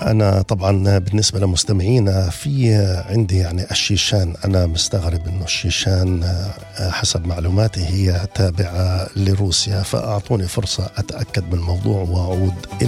أنا طبعا بالنسبة لمستمعينا في عندي يعني الشيشان، أنا مستغرب إنه الشيشان حسب معلوماتي هي تابعة لروسيا، فأعطوني فرصة أتأكد من الموضوع وأعود